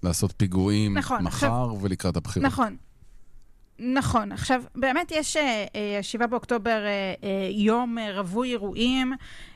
לעשות פיגועים נכון, מחר ולקראת הבחירות. נכון. עכשיו, באמת יש 7 באוקטובר יום רווי אירועים,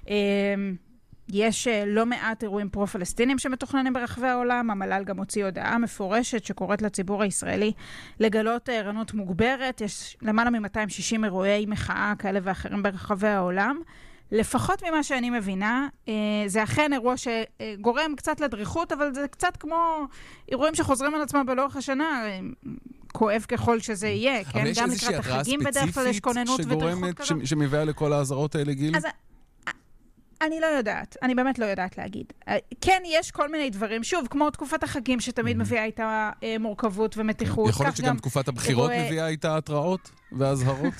יש לא מעט אירועים פרו-פלסטינים שמתוכננים ברחבי העולם. המל"ל גם הוציא הודעה מפורשת שקוראת לציבור הישראלי לגלות ערנות מוגברת. יש למעלה מ-260 אירועי מחאה כאלה ואחרים ברחבי העולם. לפחות ממה שאני מבינה, זה אכן אירוע שגורם קצת לדריכות, אבל זה קצת כמו אירועים שחוזרים על עצמם בלאורך השנה, כואב ככל שזה יהיה, כן? גם לקראת החגים בדרך כלל יש כוננות ודריכות כזאת. שמביאה לכל האזהרות האלה, גיל? אז אני לא יודעת, אני באמת לא יודעת להגיד. כן, יש כל מיני דברים, שוב, כמו תקופת החגים שתמיד מביאה איתה מורכבות ומתיחות. יכול להיות שגם תקופת הבחירות מביאה איתה התראות והזהרות?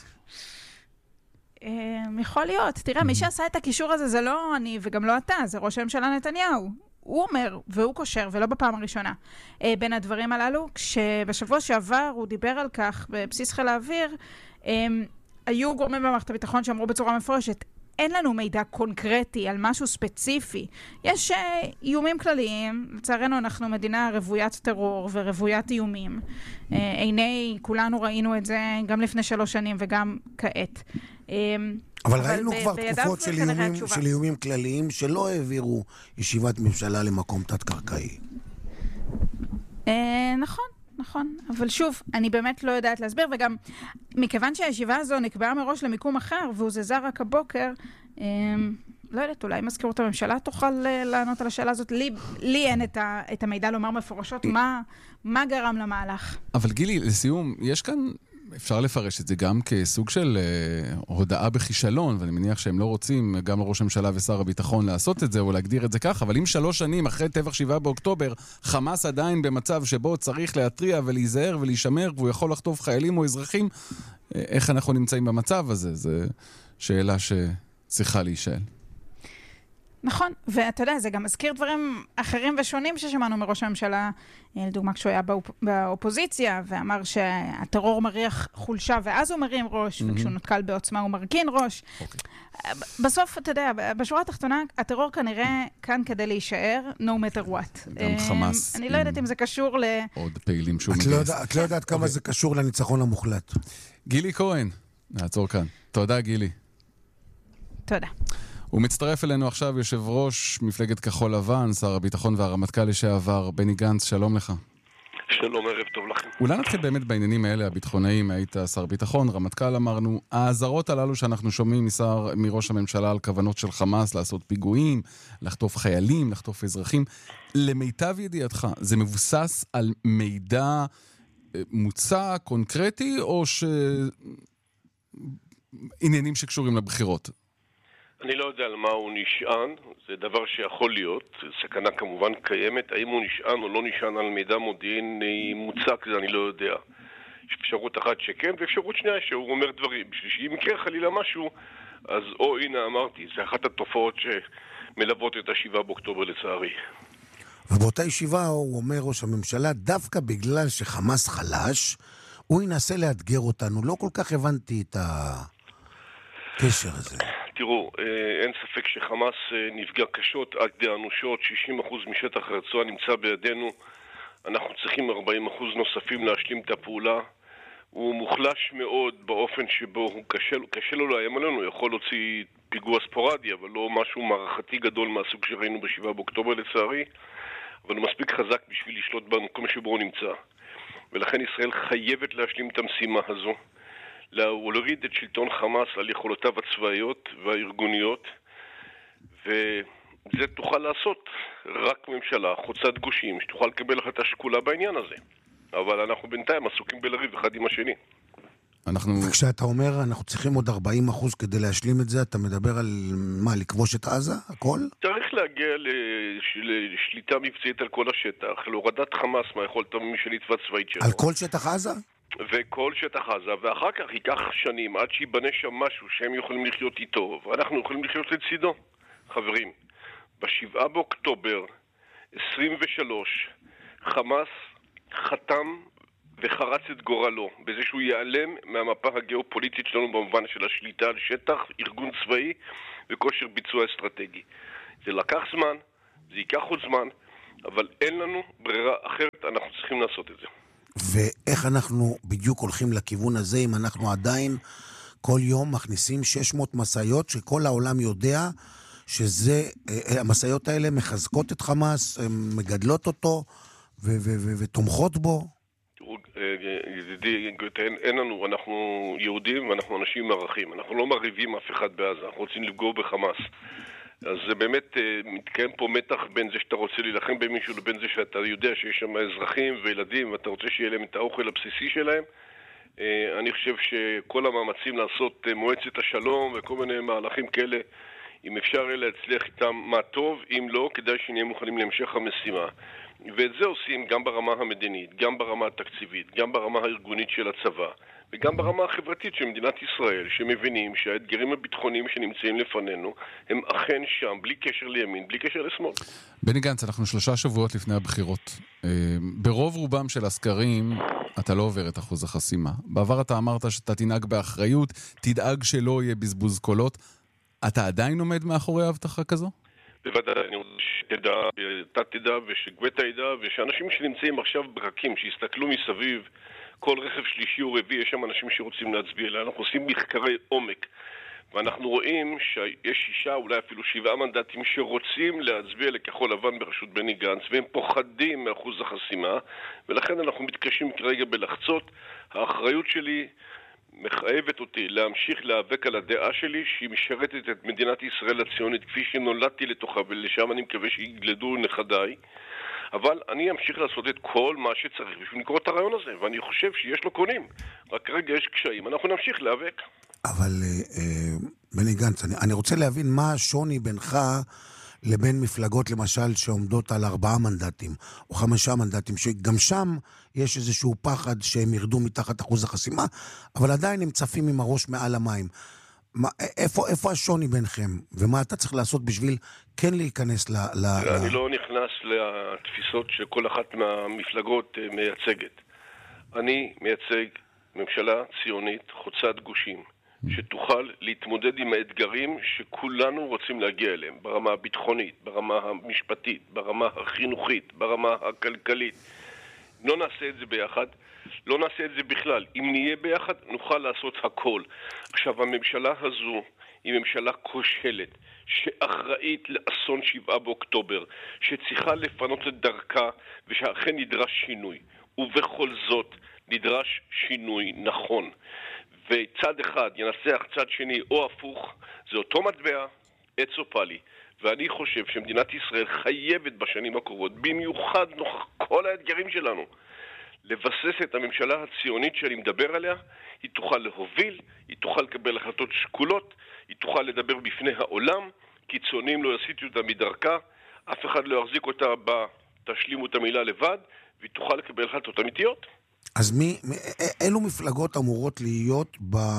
יכול להיות. תראה, מי שעשה את הקישור הזה זה לא אני וגם לא אתה, זה ראש הממשלה נתניהו. הוא אומר, והוא קושר, ולא בפעם הראשונה, בין הדברים הללו, כשבשבוע שעבר הוא דיבר על כך בבסיס חיל האוויר, היו גורמים במערכת הביטחון שאמרו בצורה מפורשת, אין לנו מידע קונקרטי על משהו ספציפי. יש איומים כלליים, לצערנו אנחנו מדינה רוויית טרור ורוויית איומים. עיני, כולנו ראינו את זה גם לפני 3 שנים וגם כעת. אבל ראינו כבר תקופות של איומים כלליים שלא העבירו ישיבת ממשלה למקום תת-קרקעי. נכון, אבל שוב, אני באמת לא יודעת להסביר, וגם מכיוון שהישיבה הזו נקבעה מראש למיקום אחר, והוא זזר רק הבוקר, לא יודעת, אולי מזכירות הממשלה תוכל לענות על השאלה הזאת. לי אין את המידע לומר מפורשות מה גרם למהלך. אבל גילי, לסיום, יש כאן, אפשר לפרש את זה גם כסוג של הודעה בכישלון, ואני מניח שהם לא רוצים, גם לראש הממשלה ושר הביטחון, לעשות את זה או להגדיר את זה כך, אבל אם 3 שנים אחרי טבח 7 באוקטובר, חמאס עדיין במצב שבו צריך להטריע ולהיזהר ולהישמר, והוא יכול לחטוף חיילים או אזרחים, איך אנחנו נמצאים במצב הזה? זו שאלה שצריכה להישאל. נכון, ואתה יודע, זה גם מזכיר דברים אחרים ושונים ששמענו מראש הממשלה, לדוגמה כשהוא היה באופוזיציה, ואמר שהטרור מריח חולשה, ואז הוא מרים ראש, וכשהוא נתקל בעוצמה הוא מרכין ראש. בסוף, אתה יודע, בשורה התחתונה, הטרור כנראה כאן כדי להישאר, no matter what. גם חמאס. אני לא יודעת אם זה קשור עוד פעילים שהוא מגייס. את לא יודעת כמה זה קשור לניצחון המוחלט. גילי כהן, נעצור כאן. תודה, גילי. תודה. הוא מצטרף אלינו עכשיו יושב ראש מפלגת כחול לבן, שר הביטחון והרמטכ"ל לשעבר, בני גנץ, שלום לך. שלום, ערב טוב לכם. אולי נתחיל באמת בעניינים האלה, הביטחוניים, היית שר ביטחון, רמטכ"ל אמרנו, האזהרות הללו שאנחנו שומעים מראש הממשלה על כוונות של חמאס לעשות פיגועים, לחטוף חיילים, לחטוף אזרחים, למיטב ידיעתך, זה מבוסס על מידע מוצע, קונקרטי, או עניינים שקשורים לבחירות? אני לא יודע על מה הוא נשען, זה דבר שיכול להיות, סכנה כמובן קיימת, האם הוא נשען או לא נשען על מידע מודיעיני מוצק, זה אני לא יודע. יש אפשרות אחת שכן, ואפשרות שנייה שהוא אומר דברים, בשביל שאם יקרה חלילה משהו, אז הנה אמרתי, זה אחת התופעות שמלוות את 7 באוקטובר לצערי. ובאותה ישיבה הוא אומר ראש הממשלה, דווקא בגלל שחמאס חלש, הוא ינסה לאתגר אותנו. לא כל כך הבנתי את הקשר הזה. תראו, אין ספק שחמאס נפגע קשות עד כדי אנושות, 60% משטח הרצועה נמצא בידינו, אנחנו צריכים 40% נוספים להשלים את הפעולה. הוא מוחלש מאוד באופן שבו הוא קשה לו לאיים עלינו, יכול להוציא פיגוע ספורדי, אבל לא משהו מערכתי גדול מהסוג שראינו ב7 באוקטובר לצערי, אבל הוא מספיק חזק בשביל לשלוט במקום שבו הוא נמצא. ולכן ישראל חייבת להשלים את המשימה הזו. להוריד את שלטון חמאס על יכולותיו הצבאיות והארגוניות, וזה תוכל לעשות רק ממשלה חוצת גושים שתוכל לקבל החלטה שקולה בעניין הזה. אבל אנחנו בינתיים עסוקים בלריב אחד עם השני. וכשאתה אומר אנחנו צריכים עוד 40% כדי להשלים את זה, אתה מדבר על מה, לכבוש את עזה? הכל? צריך להגיע לשליטה מבצעית על כל השטח, להורדת חמאס מהיכולת המשלית והצבאית שלו. על כל שטח עזה? וכל שטח עזה, ואחר כך ייקח שנים עד שיבנה שם משהו שהם יכולים לחיות איתו, ואנחנו יכולים לחיות לצידו. חברים, ב7 באוקטובר 23 חמאס חתם וחרץ את גורלו בזה שהוא ייעלם מהמפה הגיאופוליטית שלנו במובן של השליטה על שטח, ארגון צבאי וכושר ביצוע אסטרטגי. זה לקח זמן, זה ייקח עוד זמן, אבל אין לנו ברירה אחרת, צריכים לעשות את זה. ואיך אנחנו בדיוק הולכים לכיוון הזה, אם אנחנו עדיין כל יום מכניסים 600 מסעיות, שכל העולם יודע שזה, המסעיות האלה מחזקות את חמאס, מגדלות אותו ותומכות בו? ידידי, אין לנו, אנחנו יהודים ואנחנו אנשים עם ערכים. אנחנו לא מריבים אף אחד בעזה, אנחנו רוצים לפגוע בחמאס. אז זה באמת מתקיים פה מתח בין זה שאתה רוצה להילחם במישהו לבין זה שאתה יודע שיש שם אזרחים וילדים ואתה רוצה שיהיה להם את האוכל הבסיסי שלהם. אני חושב שכל המאמצים לעשות מועצת השלום וכל מיני מהלכים כאלה, אם אפשר להצליח איתם מה טוב, אם לא, כדאי שנהיה מוכנים להמשך המשימה. ואת זה עושים גם ברמה המדינית, גם ברמה התקציבית, גם ברמה הארגונית של הצבא, וגם ברמה החברתית של מדינת ישראל, שמבינים שהאתגרים הביטחוניים שנמצאים לפנינו הם אכן שם, בלי קשר לימין, בלי קשר לשמאל. בני גנץ, אנחנו 3 שבועות לפני הבחירות. ברוב רובם של הסקרים אתה לא עובר את אחוז החסימה. בעבר אתה אמרת שאתה תנהג באחריות, תדאג שלא יהיה בזבוז קולות. אתה עדיין עומד מאחורי ההבטחה כזו? בוודאי, אני רוצה שתדע, אתה תדע ושגבטה ידע, ושאנשים שנמצאים עכשיו ברקים, שיסתכלו מסביב, כל רכב שלישי או רביעי, יש שם אנשים שרוצים להצביע אליה. אנחנו עושים מחקרי עומק, ואנחנו רואים שיש 6, אולי אפילו 7 מנדטים שרוצים להצביע לכחול לבן בראשות בני גנץ, והם פוחדים מאחוז החסימה, ולכן אנחנו מתקשים כרגע בלחצות. האחריות שלי מחייבת אותי להמשיך להיאבק על הדעה שלי שהיא משרתת את מדינת ישראל הציונית כפי שנולדתי לתוכה, ולשם אני מקווה שיגלדו נכדיי. אבל אני אמשיך לעשות את כל מה שצריך בשביל לקרוא את הרעיון הזה, ואני חושב שיש לו קונים. רק כרגע יש קשיים, אנחנו נמשיך להיאבק. אבל בני גנץ, אני רוצה להבין מה השוני בינך לבין מפלגות למשל שעומדות על 4 מנדטים או 5 מנדטים, שגם שם יש איזשהו פחד שהם ירדו מתחת אחוז החסימה, אבל עדיין הם צפים עם הראש מעל המים. איפה השוני ביניכם? ומה אתה צריך לעשות בשביל כן להיכנס אני לא נכנס לתפיסות שכל אחת מהמפלגות מייצגת. אני מייצג ממשלה ציונית חוצת גושים, שתוכל להתמודד עם האתגרים שכולנו רוצים להגיע אליהם, ברמה הביטחונית, ברמה המשפטית, ברמה החינוכית, ברמה הכלכלית. לא נעשה את זה ביחד, לא נעשה את זה בכלל. אם נהיה ביחד, נוכל לעשות הכל. עכשיו, הממשלה הזו היא ממשלה כושלת, שאחראית לאסון 7 באוקטובר, שצריכה לפנות את דרכה, ושאכן נדרש שינוי. ובכל זאת, נדרש שינוי נכון. וצד אחד ינצח צד שני או הפוך, זה אותו מטבע, עץ או פלי. ואני חושב שמדינת ישראל חייבת בשנים הקרובות, במיוחד נוכח כל האתגרים שלנו, לבסס את הממשלה הציונית שאני מדבר עליה. היא תוכל להוביל, היא תוכל לקבל החלטות שקולות, היא תוכל לדבר בפני העולם, קיצונים לא יסיטו אותה מדרכה, אף אחד לא יחזיק אותה תשלימו את המילה לבד, והיא תוכל לקבל החלטות אמיתיות. אז אילו מפלגות אמורות להיות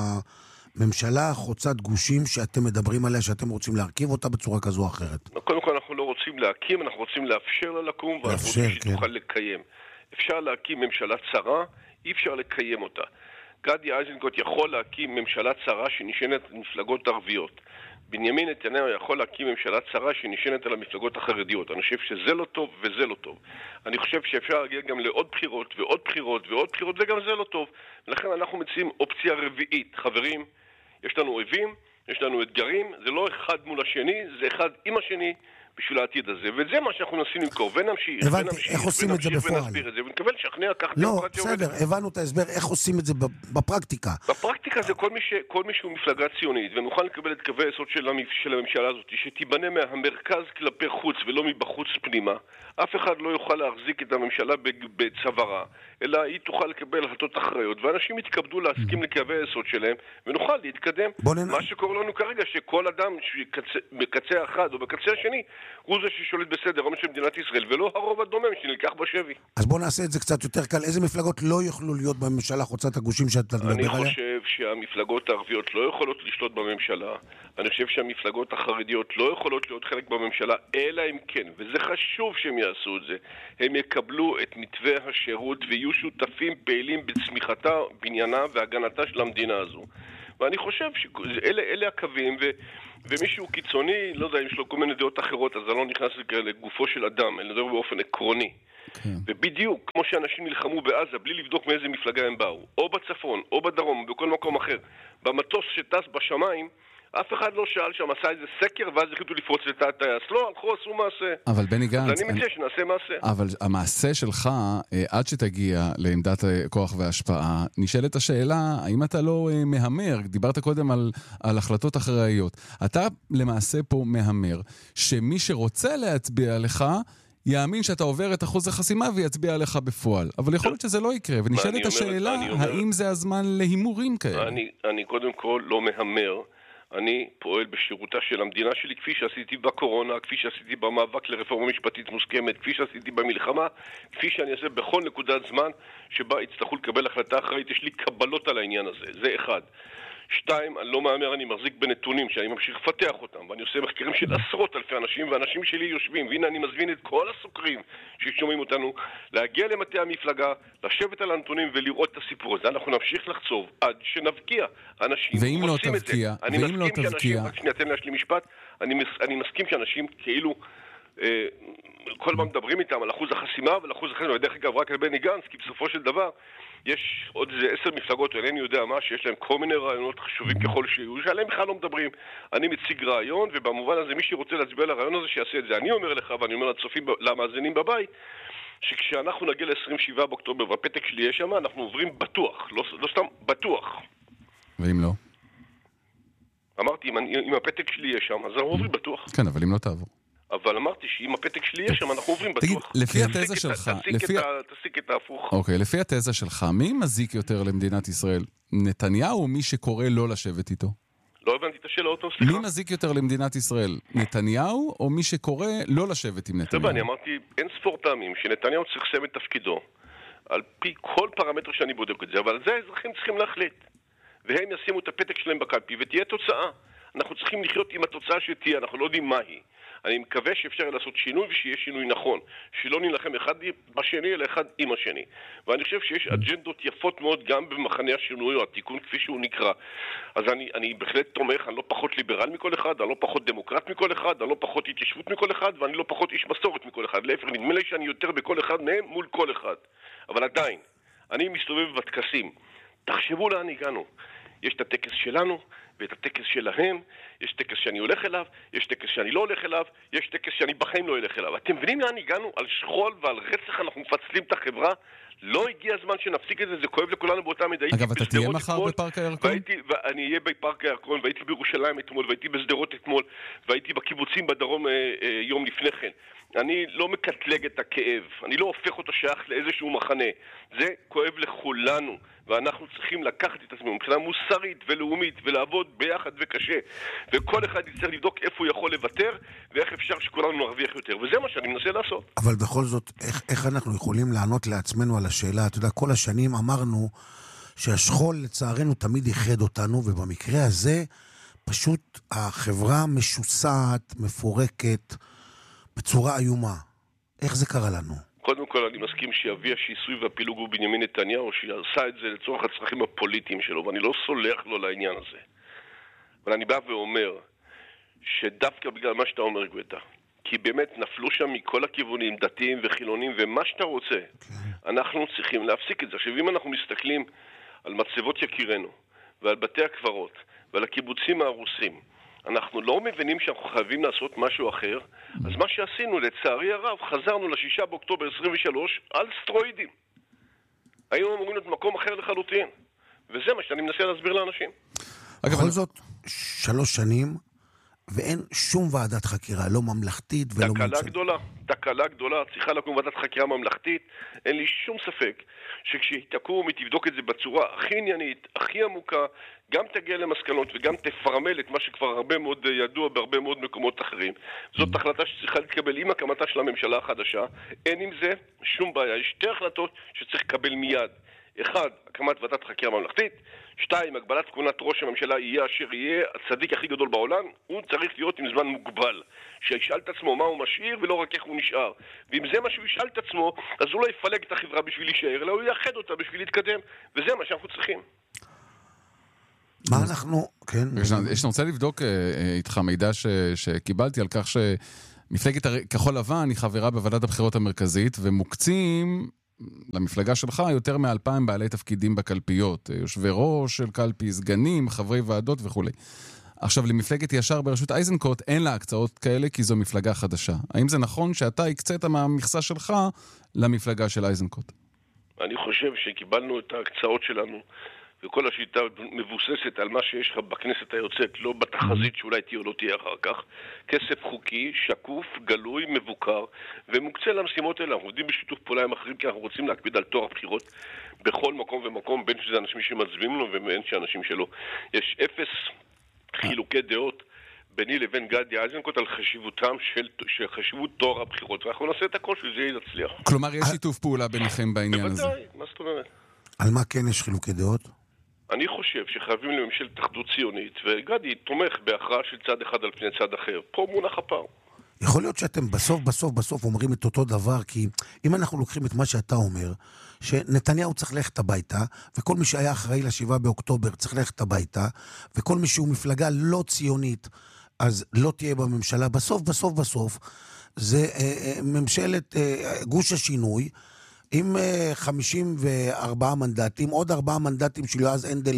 בממשלה חוצת גושים שאתם מדברים עליה, שאתם רוצים להרכיב אותה בצורה כזו או אחרת? קודם כל אנחנו לא רוצים להקים, אנחנו רוצים לאפשר לה לקום, ואנחנו רוצים שתוכל לקיים. אפשר להקים ממשלה צרה, אי אפשר לקיים אותה. גדי איזנקוט יכול להקים ממשלה צרה שנשענת על מפלגות ערביות. בנימין נתניהו יכול להקים ממשלה צרה שנשענת על המפלגות החרדיות. אני חושב שזה לא טוב וזה לא טוב. אני חושב שאפשר להגיע גם לעוד בחירות ועוד בחירות ועוד בחירות, וגם זה לא טוב. ולכן אנחנו מציעים אופציה רביעית. חברים, יש לנו אויבים, יש לנו אתגרים, זה לא אחד מול השני, זה אחד עם השני בשביל העתיד הזה. וזה מה שאנחנו נסים למכור, ונמשיך, איך עושים את זה בפועל? ונסביר את זה, ונקבל לשכנע כך לא, בסדר, הבנו את ההסבר, איך עושים את זה בפרקטיקה? בפרקטיקה זה כל מי שהוא מפלגה ציונית, ונוכל לקבל את קווי היסוד של הממשלה הזאת, שתיבנה מהמרכז כלפי חוץ ולא מבחוץ פנימה. אף אחד לא יוכל להחזיק את הממשלה בצווארה, אלא היא תוכל לקבל החלטות אחראיות, ואנשים יתכבדו להסכים לקווי היסוד שלהם, ונוכל להתקדם. מה שקורה לנו כרגע, שכל אדם בקצה אחד או בקצה השני, הוא זה ששולט בסדר היום של מדינת ישראל, ולא הרוב הדומם שנלקח בשבי. אז בוא נעשה את זה קצת יותר קל. איזה מפלגות לא יוכלו להיות בממשלה חוצת הגושים שאתה מדבר עליה? אני חושב שהמפלגות הערביות לא יכולות לשלוט בממשלה. אני חושב שהמפלגות החרדיות לא יכולות להיות חלק בממשלה, אלא אם כן, וזה חשוב שהם יעשו את זה, הם יקבלו את מתווה השירות ויהיו שותפים פעילים בצמיחתה, בניינה והגנתה של המדינה הזו. ואני חושב שאלה הקווים, ומישהו קיצוני, לא יודע אם יש לו כל מיני דעות אחרות, אז אני לא נכנס לגופו של אדם, אני מדבר באופן עקרוני. ובדיוק, כמו שאנשים נלחמו בעזה, בלי לבדוק מאיזה מפלגה הם באו, או בצפון, או בדרום, או בכל מקום אחר, במטוס שטס בשמיים, אף אחד לא שאל שם, עשה איזה סקר, ואז החליטו לפרוץ לתא הטייס. לא, הלכו, עשו מעשה. אבל בני גנץ... אז אני מציע שנעשה מעשה. אבל המעשה שלך, עד שתגיע לעמדת כוח והשפעה, נשאלת השאלה, האם אתה לא מהמר? דיברת קודם על החלטות אחראיות. אתה למעשה פה מהמר, שמי שרוצה להצביע לך, יאמין שאתה עובר את אחוז החסימה ויצביע עליך בפועל. אבל יכול להיות שזה לא יקרה, ונשאלת השאלה, האם זה הזמן להימורים כאלה? אני קודם כל לא מהמר. אני פועל בשירותה של המדינה שלי, כפי שעשיתי בקורונה, כפי שעשיתי במאבק לרפורמה משפטית מוסכמת, כפי שעשיתי במלחמה, כפי שאני אעשה בכל נקודת זמן שבה יצטרכו לקבל החלטה אחראית. יש לי קבלות על העניין הזה, זה אחד. 2, אני לא מאמר, אני מחזיק בנתונים שאני ממשיך לפתח אותם, ואני עושה מחקרים של עשרות אלפי אנשים, ואנשים שלי יושבים, והנה אני מזמין את כל הסוקרים ששומעים אותנו, להגיע למטה המפלגה, לשבת על הנתונים ולראות את הסיפור הזה. אנחנו נמשיך לחצוב עד שנבקיע. אנשים רוצים את זה. אני מסכים שאנשים, רק שנייה, תן להשלים משפט, אני מסכים שאנשים כאילו... כל פעם מדברים איתם על אחוז החסימה ועל אחוז החסימה, ודרך אגב רק על בני גנץ, כי בסופו של דבר יש עוד איזה 10 מפלגות, אינני יודע מה, שיש להם כל מיני רעיונות חשובים ככל שיהיו, שעליהם בכלל לא מדברים. אני מציג רעיון, ובמובן הזה מי שרוצה להצביע לרעיון הזה שיעשה את זה. אני אומר לך, ואני אומר לצופים, למאזינים בבית, שכשאנחנו נגיע ל-27 באוקטובר והפתק שלי יש שם, אנחנו עוברים בטוח, לא סתם בטוח. ואם לא? אמרתי, אם הפתק שלי יש שם, אז אנחנו עוברים בטוח. כן, אבל אם לא תעבור. אבל אמרתי שאם הפתק שלי יש שם, אנחנו עוברים בטוח. תגיד, לפי התזה שלך... תסיק את ההפוך. אוקיי, לפי התזה שלך, מי מזיק יותר למדינת ישראל? נתניהו או מי שקורא לא לשבת איתו? לא הבנתי את השאלה אותו, סליחה. מי מזיק יותר למדינת ישראל? נתניהו או מי שקורא לא לשבת עם נתניהו? אני אמרתי אין ספור פעמים שנתניהו צריך לסיים את תפקידו, על פי כל פרמטר שאני בודק את זה, אבל על זה האזרחים צריכים להחליט. והם ישימו את הפתק שלהם בקלפי, ותהיה תוצאה. אנחנו צריכים לחיות עם התוצאה שתהיה, אנחנו לא יודעים מה היא. אני מקווה שאפשר לעשות שינוי ושיהיה שינוי נכון, שלא נלחם אחד בשני אלא אחד עם השני. ואני חושב שיש אג'נדות יפות מאוד גם במחנה השינוי או התיקון כפי שהוא נקרא. אז אני בהחלט תומך, אני לא פחות ליברל מכל אחד, אני לא פחות דמוקרט מכל אחד, אני לא פחות התיישבות מכל אחד, ואני לא פחות איש מסורת מכל אחד. להפך, נדמה לי שאני יותר בכל אחד מהם מול כל אחד. אבל עדיין, אני מסתובב בטקסים. תחשבו לאן הגענו. יש את הטקס שלנו ואת הטקס שלהם, יש טקס שאני הולך אליו, יש טקס שאני לא הולך אליו, יש טקס שאני בחיים לא הולך אליו. אתם מבינים לאן הגענו? על שכול ועל רצח אנחנו מפצלים את החברה. לא הגיע הזמן שנפסיק את זה, זה כואב לכולנו באותה מידה. אגב, אתה תהיה מחר בפארק הירקון? אני אהיה בפארק הירקון, והייתי בירושלים אתמול, והייתי בשדרות אתמול, והייתי בקיבוצים בדרום יום לפני כן. אני לא מקטלג את הכאב, אני לא הופך אותו שייך לאיזשהו מחנה. זה כואב לכולנו, ואנחנו צריכים לקחת את עצמנו מבחינה מוסרית ולאומית, ולעבוד ביחד וקשה. וכל אחד יצטרך לבדוק איפה הוא יכול לוותר, ואיך אפשר שכולנו נרוויח יותר. וזה מה שאני מנסה לעשות. אבל בכל זאת, איך אנחנו יכולים לענות לעצמנו על השאלה? אתה יודע, כל השנים אמרנו שהשכול לצערנו תמיד ייחד אותנו, ובמקרה הזה פשוט החברה משוסעת, מפורקת, בצורה איומה. איך זה קרה לנו? קודם כל אני מסכים שיביא השיסוי והפילוג הוא בנימין נתניהו, שעשה את זה לצורך הצרכים הפוליטיים שלו, ואני לא סולח לו לעניין הזה. אבל אני בא ואומר שדווקא בגלל מה שאתה אומר, גואטה, כי באמת נפלו שם מכל הכיוונים, דתיים וחילונים ומה שאתה רוצה, אנחנו צריכים להפסיק את זה. עכשיו, אם אנחנו מסתכלים על מצבות יקירנו ועל בתי הקברות ועל הקיבוצים ההרוסים, אנחנו לא מבינים שאנחנו חייבים לעשות משהו אחר, אז מה שעשינו, לצערי הרב, חזרנו ל6 באוקטובר 23 על סטרואידים. היינו אמורים להיות מקום אחר לחלוטין. וזה מה שאני מנסה להסביר לאנשים. בכל זאת, 3 שנים, ואין שום ועדת חקירה, לא ממלכתית ולא ממשלתית. תקלה גדולה, צריכה לקום ועדת חקירה ממלכתית. אין לי שום ספק שכשהיא תקום היא תבדוק את זה בצורה הכי עניינית, הכי עמוקה, גם תגיע למסקנות וגם תפרמל את מה שכבר הרבה מאוד ידוע בהרבה מאוד מקומות אחרים. זאת החלטה שצריכה להתקבל עם הקמתה של הממשלה החדשה. אין עם זה שום בעיה. יש 2 החלטות שצריך לקבל מיד. 1, הקמת ועדת חקירה ממלכתית. 2, הגבלת כהונת ראש הממשלה יהיה אשר יהיה הצדיק הכי גדול בעולם, הוא צריך להיות עם זמן מוגבל. שישאל את עצמו מה הוא משאיר ולא רק איך הוא נשאר. ואם זה מה שהוא ישאל את עצמו, אז הוא לא יפלג את החברה בשביל להישאר, אלא הוא יאחד אותה בשביל להתקדם. וזה מה שאנחנו צריכים. מה אנחנו... כן. אני רוצה לבדוק איתך מידע שקיבלתי על כך שמפלגת כחול לבן היא חברה בוועדת הבחירות המרכזית, ומוקצים למפלגה שלך יותר מ-2,000 בעלי תפקידים בקלפיות, יושבי ראש של קלפי, סגנים, חברי ועדות וכו'. עכשיו, למפלגת ישר בראשות איזנקוט אין לה הקצאות כאלה, כי זו מפלגה חדשה. האם זה נכון שאתה הקצת מהמכסה שלך למפלגה של איזנקוט? אני חושב שקיבלנו את ההקצאות שלנו, וכל השיטה מבוססת על מה שיש לך בכנסת היוצאת, לא בתחזית שאולי תהיה או לא תהיה אחר כך. כסף חוקי, שקוף, גלוי, מבוקר, ומוקצה למשימות האלה. אנחנו עובדים בשיתוף פעולה עם אחרים, כי אנחנו רוצים להקפיד על תואר הבחירות בכל מקום ומקום, בין שזה אנשים שמצביעים לו ובין שאנשים שלו. יש אפס חילוקי דעות ביני לבין גדי איזנקוט על חשיבותם של חשיבות תואר הבחירות, ואנחנו נעשה את הכל שזה יצליח. כלומר, יש שיתוף פעולה ביניכם בעניין הזה. בוודאי, מה זאת אומרת? על מה כן יש חילוקי דעות? אני חושב שחייבים לממשלת אחדות ציונית, וגדי תומך בהכרעה של צד אחד על פני צד אחר. פה מונח הפער. יכול להיות שאתם בסוף אומרים את אותו דבר, כי אם אנחנו לוקחים את מה שאתה אומר, שנתניהו צריך ללכת הביתה, וכל מי שהיה אחראי ל7 באוקטובר צריך ללכת הביתה, וכל מי שהוא מפלגה לא ציונית, אז לא תהיה בממשלה. בסוף, זה ממשלת גוש השינוי, עם 54 מנדטים, עוד 4 מנדטים של יועז הנדל,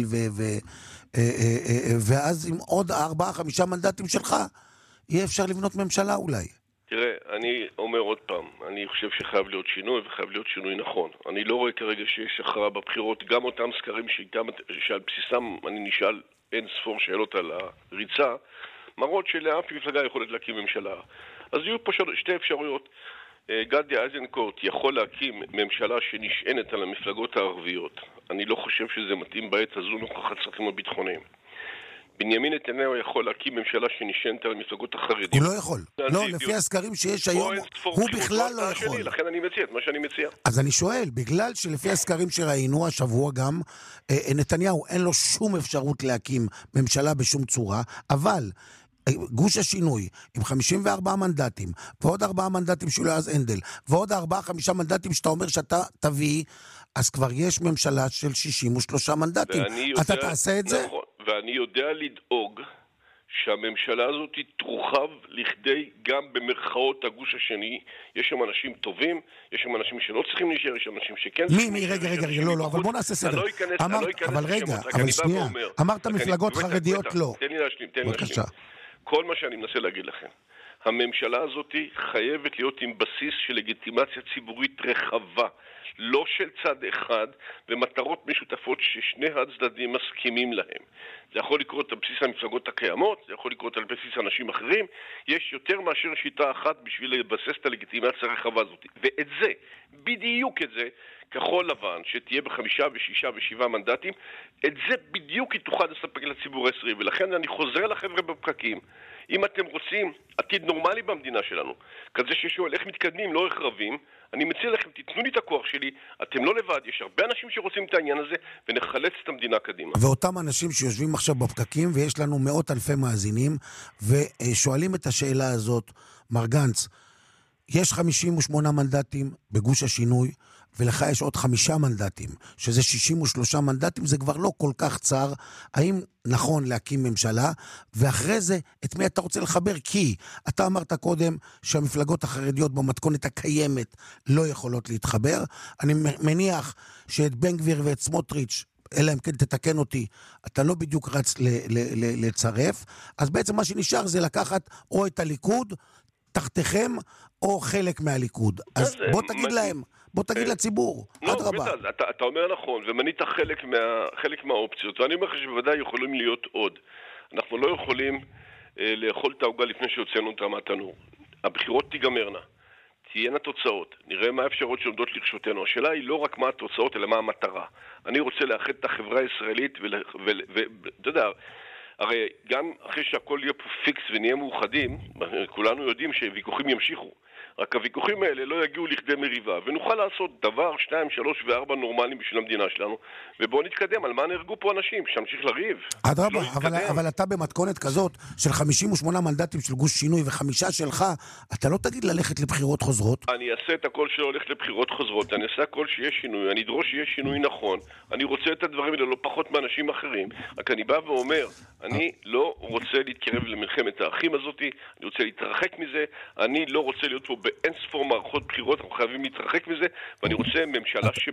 ואז עם עוד 4-5 מנדטים שלך, יהיה אפשר לבנות ממשלה אולי. תראה, אני אומר עוד פעם, אני חושב שחייב להיות שינוי, וחייב להיות שינוי נכון. אני לא רואה כרגע שיש הכרעה בבחירות, גם אותם סקרים שעל בסיסם אני נשאל אין ספור שאלות על הריצה, מראות שלאף מפלגה יכולת להקים ממשלה. אז יהיו פה שתי אפשרויות. גדי איזנקוט יכול להקים ממשלה שנשענת על המפלגות הערביות. אני לא חושב שזה מתאים בעת הזו נוכח הצרכים הביטחוניים. בנימין נתניהו יכול להקים ממשלה שנשענת על המפלגות החרדיות. הוא לא יכול. לא, לפי הסקרים שיש היום, הוא בכלל לא יכול. לכן אני מציע את מה שאני מציע. אז אני שואל, בגלל שלפי הסקרים שראינו השבוע גם, נתניהו אין לו שום אפשרות להקים ממשלה בשום צורה, אבל גוש השינוי עם 54 מנדטים, ועוד 4 מנדטים של יועז הנדל, ועוד 4-5 מנדטים שאתה אומר שאתה תביא, אז כבר יש ממשלה של 63 מנדטים. אתה תעשה את זה? נכון, ואני יודע לדאוג שהממשלה הזאת תורחב לכדי גם במרכאות הגוש השני. יש שם אנשים טובים, יש שם אנשים שלא צריכים להישאר, יש שם אנשים שכן... רגע, לא, אבל בוא נעשה סדר. אבל רגע, אבל שנייה, אמרת מפלגות חרדיות לא. תן לי להשלים. כל מה שאני מנסה להגיד לכם, הממשלה הזאת חייבת להיות עם בסיס של לגיטימציה ציבורית רחבה, לא של צד אחד, ומטרות משותפות ששני הצדדים מסכימים להם. זה יכול לקרות על בסיס המפלגות הקיימות, זה יכול לקרות על בסיס אנשים אחרים, יש יותר מאשר שיטה אחת בשביל לבסס את הלגיטימציה הרחבה הזאת. ואת זה, בדיוק את זה, כחול לבן, שתהיה ב5 ו6 ו7 מנדטים, את זה בדיוק היא תוכל לספק לציבור הישראלי. ולכן אני חוזר לחבר'ה בפקקים. אם אתם רוצים עתיד נורמלי במדינה שלנו, כזה ששואל איך מתקדמים, לא איך רבים, אני מציע לכם, תיתנו לי את הכוח שלי, אתם לא לבד, יש הרבה אנשים שרוצים את העניין הזה, ונחלץ את המדינה קדימה. ואותם אנשים שיושבים עכשיו בפקקים, ויש לנו מאות אלפי מאזינים, ושואלים את השאלה הזאת, מר גנץ, יש 58 מנדטים בגוש השינוי, ולך יש עוד 5 מנדטים, שזה 63 מנדטים, זה כבר לא כל כך צר. האם נכון להקים ממשלה? ואחרי זה, את מי אתה רוצה לחבר? כי אתה אמרת קודם שהמפלגות החרדיות במתכונת הקיימת לא יכולות להתחבר. אני מניח שאת בן גביר ואת סמוטריץ', אלא אם כן תתקן אותי, אתה לא בדיוק רץ לצרף. אז בעצם מה שנשאר זה לקחת או את הליכוד תחתיכם, או חלק מהליכוד. אז בוא תגיד להם, בוא תגיד לציבור, עד רבה. אתה אומר נכון, ומנית חלק מהאופציות, ואני אומר לך שבוודאי יכולים להיות עוד. אנחנו לא יכולים לאכול את העוגה לפני שהוצאנו אותה מהתנור. הבחירות תיגמרנה, תהיינה תוצאות, נראה מה האפשרות שעומדות לרשותנו. השאלה היא לא רק מה התוצאות, אלא מה המטרה. אני רוצה לאחד את החברה הישראלית, ואתה יודע, הרי גם אחרי שהכל יהיה פה פיקס ונהיה מאוחדים, כולנו יודעים שוויכוחים ימשיכו. רק הוויכוחים האלה לא יגיעו לכדי מריבה, ונוכל לעשות דבר, 2, 3 ו4 נורמליים בשביל המדינה שלנו, ובואו נתקדם. על מה נהרגו פה אנשים? שנמשיך לריב. אדרבה, אבל אתה במתכונת כזאת של 58 מנדטים של גוש שינוי ו5 שלך, אתה לא תגיד ללכת לבחירות חוזרות? אני אעשה את הכל שלא הולך לבחירות חוזרות, אני אעשה הכל שיש שינוי, אני אדרוש שיש שינוי נכון, אני רוצה את הדברים האלה לא פחות מאנשים אחרים, רק אני בא ואומר, אני לא רוצה להתקרב למלחמת האחים הזאת, אני רוצה להתרחק מזה, אני לא רוצה להיות פה באין ספור מערכות בחירות, אנחנו חייבים להתרחק מזה, ואני רוצה ממשלה